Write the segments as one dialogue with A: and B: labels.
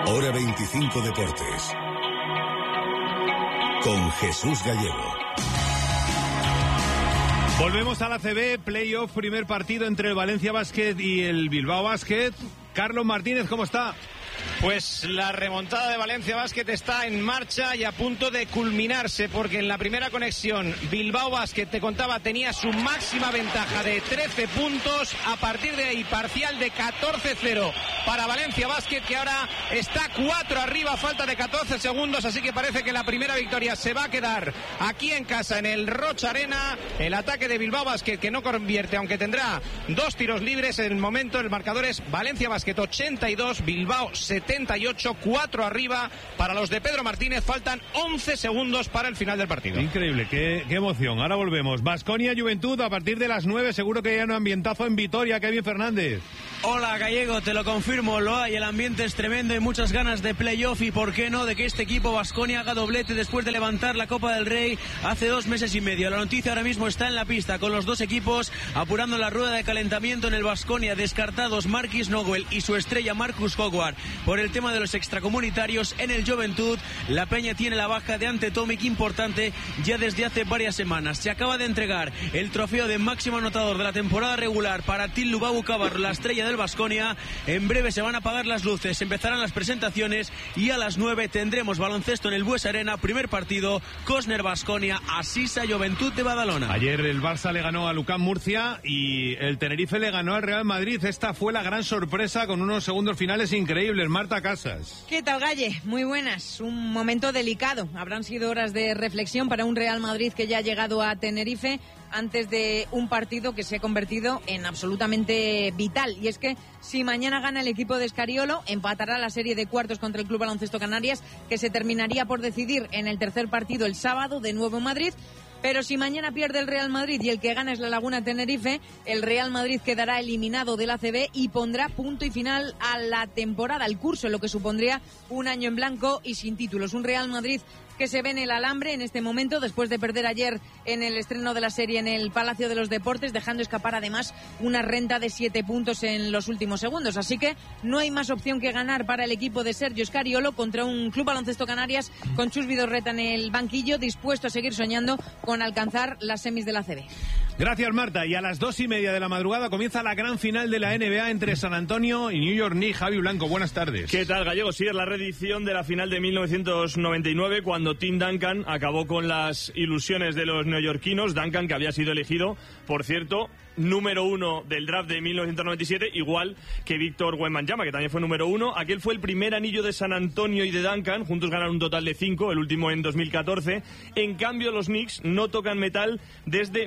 A: Hora 25 Deportes. Con Jesús Gallego.
B: Volvemos a la ACB, playoff, primer partido entre el Valencia Basket y el Bilbao Basket. Carlos Martínez, ¿cómo está?
C: Pues la remontada de Valencia Basket está en marcha y a punto de culminarse, porque en la primera conexión Bilbao Basket, te contaba, tenía su máxima ventaja de 13 puntos. A partir de ahí, parcial de 14-0 para Valencia Basket, que ahora está 4 arriba, falta de 14 segundos, así que parece que la primera victoria se va a quedar aquí en casa, en el Rocha Arena. El ataque de Bilbao Basket, que no convierte, aunque tendrá 2 tiros libres. En el momento el marcador es Valencia Basket 82, Bilbao 78, 4 arriba para los de Pedro Martínez. Faltan 11 segundos para el final del partido.
B: Increíble, qué emoción. Ahora volvemos. Baskonia Juventud a partir de las 9. Seguro que hay un ambientazo en Vitoria. Kevin Fernández.
D: Hola Gallego, te lo confirmo, lo hay, el ambiente es tremendo y muchas ganas de playoff y por qué no de que este equipo Baskonia haga doblete después de levantar la Copa del Rey hace 2 meses y medio. La noticia ahora mismo está en la pista con los dos equipos apurando la rueda de calentamiento. En el Baskonia descartados Marquis Nowell y su estrella Marcus Howard por el tema de los extracomunitarios. En el Juventud la Peña tiene la baja de Ante Tomic importante ya desde hace varias semanas. Se acaba de entregar el trofeo de máximo anotador de la temporada regular para Tillu Babu Cabarro, la estrella del Baskonia. En breve se van a apagar las luces, empezarán las presentaciones y a las 9 tendremos baloncesto en el Bues Arena, primer partido, Cosner Baskonia, Asisa Juventud de Badalona.
B: Ayer el Barça le ganó a Lucán Murcia y el Tenerife le ganó al Real Madrid. Esta fue la gran sorpresa con unos segundos finales increíbles. Marta Casas.
E: ¿Qué tal, Galle? Muy buenas. Un momento delicado. Habrán sido horas de reflexión para un Real Madrid que ya ha llegado a Tenerife antes de un partido que se ha convertido en absolutamente vital. Y es que si mañana gana el equipo de Escariolo, empatará la serie de cuartos contra el Club Baloncesto Canarias, que se terminaría por decidir en el tercer partido el sábado, de nuevo en Madrid. Pero si mañana pierde el Real Madrid y el que gana es la Laguna Tenerife, el Real Madrid quedará eliminado del ACB y pondrá punto y final a la temporada, al curso, lo que supondría un año en blanco y sin títulos. Un Real Madrid que se ve en el alambre en este momento, después de perder ayer en el estreno de la serie en el Palacio de los Deportes, dejando escapar además una renta de 7 puntos en los últimos segundos. Así que no hay más opción que ganar para el equipo de Sergio Scariolo contra un Club Baloncesto Canarias con Chus Vidorreta en el banquillo, dispuesto a seguir soñando con alcanzar las semis de la ACB.
B: Gracias, Marta. Y a las 2:30 de la madrugada comienza la gran final de la NBA entre San Antonio y New York Knicks. Javi Blanco, buenas tardes.
F: ¿Qué tal, Gallego? Sí, es la reedición de la final de 1999, cuando Tim Duncan acabó con las ilusiones de los neoyorquinos. Duncan, que había sido elegido, por cierto, número 1 del draft de 1997, igual que Víctor Wembanyama, que también fue número 1. Aquel fue el primer anillo de San Antonio y de Duncan. Juntos ganaron un total de 5, el último en 2014. En cambio, los Knicks no tocan metal desde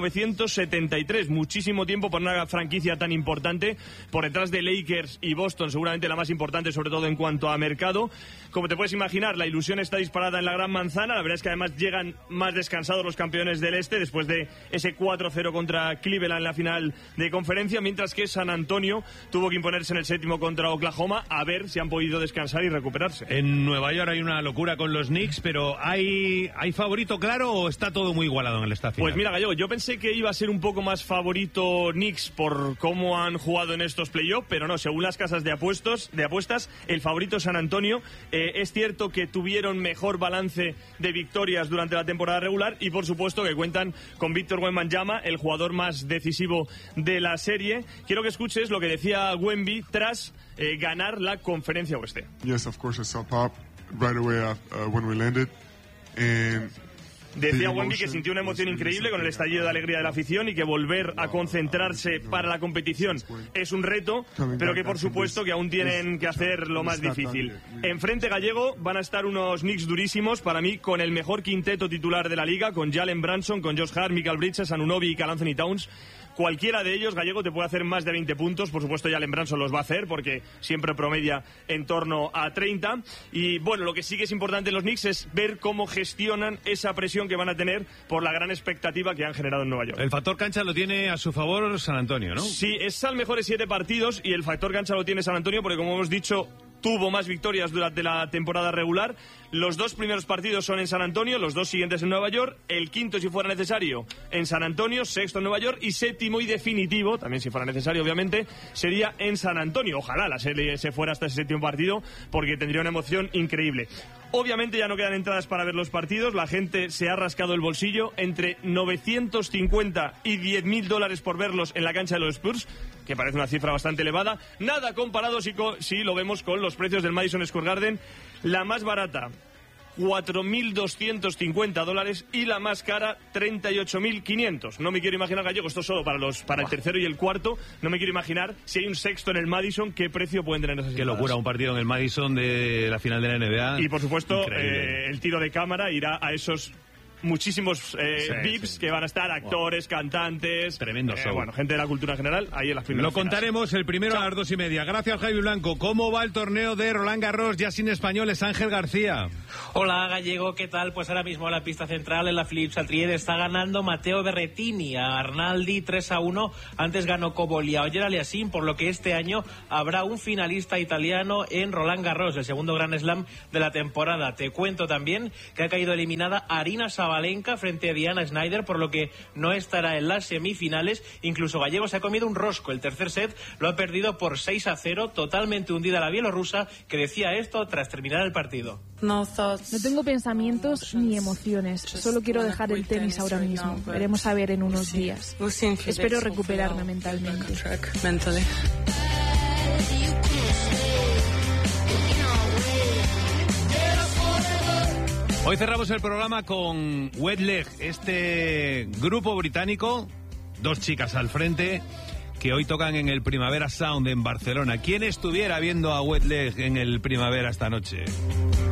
F: 1973. Muchísimo tiempo por una franquicia tan importante, por detrás de Lakers y Boston, seguramente la más importante, sobre todo en cuanto a mercado. Como te puedes imaginar, la ilusión está disparada en la Gran Manzana. La verdad es que además llegan más descansados los campeones del Este después de ese 4-0 contra Cleveland en la final de conferencia, mientras que San Antonio tuvo que imponerse en el séptimo contra Oklahoma. A ver si han podido descansar y recuperarse.
B: En Nueva York hay una locura con los Knicks, pero ¿hay favorito claro o está todo muy igualado en el estadio?
F: Pues mira, Gallego, yo pensé que iba a ser un poco más favorito Knicks por cómo han jugado en estos playoffs, pero no, según las casas de apuestas, el favorito San Antonio. Es cierto que tuvieron mejor balance de victorias durante la temporada regular y por supuesto que cuentan con Víctor Wembanyama, el jugador más decisivo de la serie. Quiero que escuches lo que decía Wemby tras ganar la Conferencia Oeste.
G: Yes, of course I saw pop right away when we landed, and
F: decía Wemby que sintió una emoción increíble con el estallido de alegría de la afición y que volver a concentrarse para la competición es un reto, pero que por supuesto que aún tienen que hacer lo más difícil. Enfrente, Gallego, van a estar unos Knicks durísimos, para mí con el mejor quinteto titular de la liga, con Jalen Brunson, con Josh Hart, Michael Bridges, Anunoby y Karl Anthony Towns. Cualquiera de ellos, Gallego, te puede hacer más de 20 puntos. Por supuesto, Jalen Brunson los va a hacer porque siempre promedia en torno a 30. Y bueno, lo que sí que es importante en los Knicks es ver cómo gestionan esa presión que van a tener por la gran expectativa que han generado en Nueva York.
B: El factor cancha lo tiene a su favor San Antonio, ¿no?
F: Sí, es al mejores 7 partidos y el factor cancha lo tiene San Antonio porque, como hemos dicho, tuvo más victorias durante la temporada regular. Los 2 primeros partidos son en San Antonio, los 2 siguientes en Nueva York, el quinto, si fuera necesario, en San Antonio, sexto en Nueva York y séptimo y definitivo, también si fuera necesario, obviamente, sería en San Antonio. Ojalá la serie se fuera hasta ese séptimo partido, porque tendría una emoción increíble. Obviamente ya no quedan entradas para ver los partidos, la gente se ha rascado el bolsillo, entre 950 y $10.000 por verlos en la cancha de los Spurs, que parece una cifra bastante elevada, nada comparado si lo vemos con los precios del Madison Square Garden. La más barata, $4.250 y la más cara, $38.500. No me quiero imaginar, Gallego, esto solo para el tercero y el cuarto. No me quiero imaginar si hay un sexto en el Madison, qué precio pueden tener esas entradas.
B: Qué locura, un partido en el Madison de la final de la NBA.
F: Y por supuesto, el tiro de cámara irá a esos muchísimos VIPs que van a estar, actores, cantantes,
B: tremendo show.
F: Bueno, gente de la cultura general, ahí en las primeras.
B: Lo contaremos el primero a las 2:30. Gracias, Javi Blanco. ¿Cómo va el torneo de Roland Garros ya sin españoles? Ángel García.
H: Hola, Gallego, ¿qué tal? Pues ahora mismo en la pista central, en la Philippe Chatrier, está ganando Matteo Berrettini a Arnaldi 3-1. Antes ganó Cobolli a Oyer Aliassime, por lo que este año habrá un finalista italiano en Roland Garros, el segundo Grand Slam de la temporada. Te cuento también que ha caído eliminada Arina Sabalenka frente a Diana Schneider, por lo que no estará en las semifinales. Incluso Gallego se ha comido un rosco. El tercer set lo ha perdido por 6-0, totalmente hundida la bielorrusa, que decía esto tras terminar el partido.
I: No tengo pensamientos ni emociones, solo quiero dejar el tenis ahora mismo. Veremos a ver en unos días. Espero recuperarme mentalmente.
B: Hoy cerramos el programa con Wet Leg, este grupo británico, 2 chicas al frente, que hoy tocan en el Primavera Sound en Barcelona. ¿Quién estuviera viendo a Wet Leg en el Primavera esta noche?